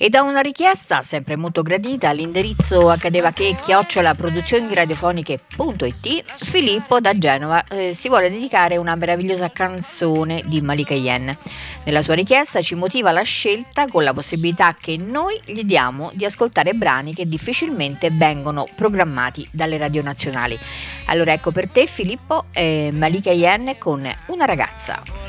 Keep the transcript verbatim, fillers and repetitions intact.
E da una richiesta sempre molto gradita all'indirizzo accadevachè chiocciola produzioni radiofoniche punto it, Filippo da Genova eh, si vuole dedicare una meravigliosa canzone di Malika Yen. Nella sua richiesta ci motiva la scelta con la possibilità che noi gli diamo di ascoltare brani che difficilmente vengono programmati dalle radio nazionali. Allora ecco per te Filippo eh, Malika Yen con Una ragazza.